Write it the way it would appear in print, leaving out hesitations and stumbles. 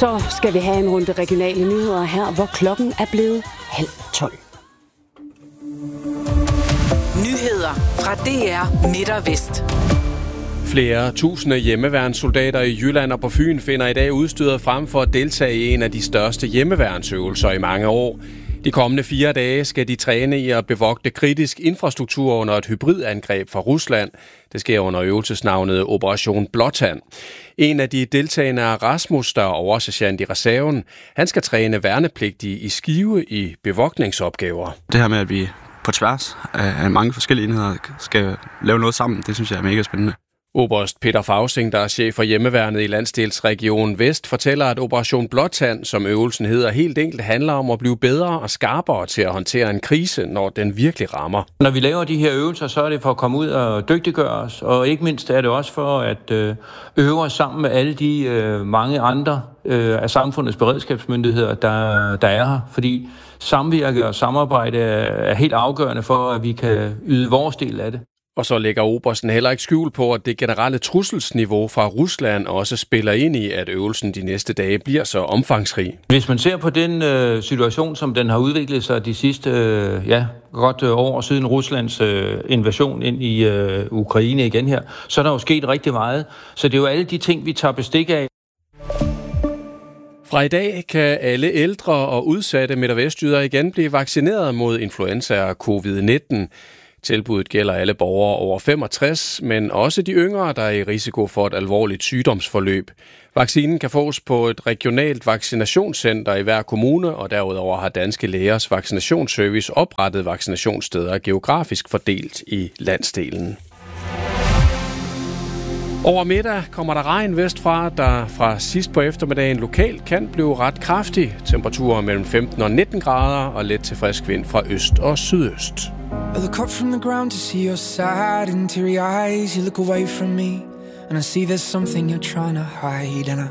Så skal vi have en runde regionale nyheder her, hvor klokken er blevet 11:30. Nyheder fra DR Midt og Vest. Flere tusinde hjemmeværnssoldater i Jylland og på Fyn finder i dag udstyret frem for at deltage i en af de største hjemmeværnsøvelser i mange år. De kommende 4 dage skal de træne i at bevogte kritisk infrastruktur under et hybridangreb fra Rusland. Det sker under øvelsesnavnet Operation Blåtand. En af de deltagende er Rasmus, der er oversergent i reserven. Han skal træne værnepligtige i Skive i bevogtningsopgaver. Det her med, at vi på tværs af mange forskellige enheder skal lave noget sammen, det synes jeg er mega spændende. Oberst Peter Fausing, der er chef for hjemmeværnet i Landsdelsregion Vest, fortæller, at Operation Blåtand, som øvelsen hedder, helt enkelt handler om at blive bedre og skarpere til at håndtere en krise, når den virkelig rammer. Når vi laver de her øvelser, så er det for at komme ud og dygtiggøre os, og ikke mindst er det også for at øve os sammen med alle de mange andre af samfundets beredskabsmyndigheder, der er her. Fordi samvirke og samarbejde er helt afgørende for, at vi kan yde vores del af det. Og så lægger obersten heller ikke skjul på, at det generelle trusselsniveau fra Rusland også spiller ind i, at øvelsen de næste dage bliver så omfangsrig. Hvis man ser på den situation, som den har udviklet sig de sidste godt år siden Ruslands invasion ind i Ukraine igen her, så er der jo sket rigtig meget. Så det er jo alle de ting, vi tager bestik af. Fra i dag kan alle ældre og udsatte Midt- og Vestjyder igen blive vaccineret mod influenza og covid-19. Tilbuddet gælder alle borgere over 65, men også de yngre, der er i risiko for et alvorligt sygdomsforløb. Vaccinen kan fås på et regionalt vaccinationscenter i hver kommune, og derudover har Danske Lægers Vaccinationsservice oprettet vaccinationssteder geografisk fordelt i landsdelen. Over middag kommer der regn vestfra, der fra sidst på eftermiddagen lokalt kan blive ret kraftig. Temperaturer mellem 15 og 19 grader og let til frisk vind fra øst og sydøst. I look up from the ground to see your sad and teary eyes. You look away from me and I see there's something you're trying to hide. And I